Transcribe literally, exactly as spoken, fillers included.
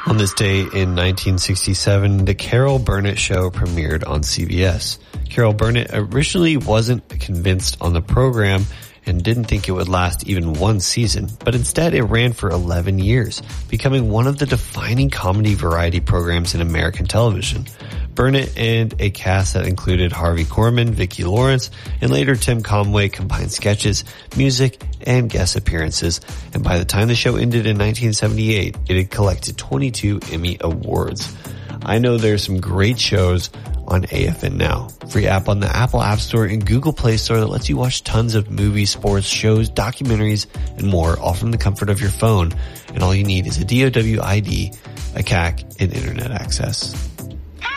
On this day in nineteen sixty-seven, The Carol Burnett Show premiered on C B S. Carol Burnett originally wasn't convinced on the program and didn't think it would last even one season, but instead it ran for eleven years, becoming one of the defining comedy variety programs in American television. Burnett and a cast that included Harvey Korman, Vicki Lawrence, and later Tim Conway combined sketches, music, and guest appearances, and by the time the show ended in nineteen seventy-eight, it had collected twenty-two Emmy Awards. I know there's some great shows on A F N Now. Free app on the Apple App Store and Google Play Store that lets you watch tons of movies, sports, shows, documentaries, and more, all from the comfort of your phone. And all you need is a D O W I D, a C A C, and internet access.